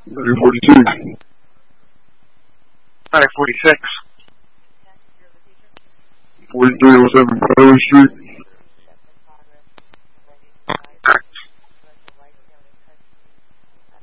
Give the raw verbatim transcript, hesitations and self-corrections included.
nine forty-two. nine forty-six. forty-three oh seven Tyler Street.